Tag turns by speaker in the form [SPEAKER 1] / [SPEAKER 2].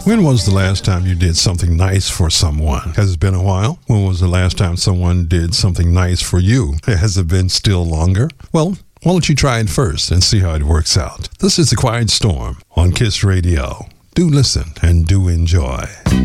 [SPEAKER 1] When was the last time you did something nice for someone? Has it been a while? When was the last time someone did something nice for you? Has it been still longer? Well, why don't you try it first and see how it works out? This is The Quiet Storm on KISS Radio. Do listen and do enjoy.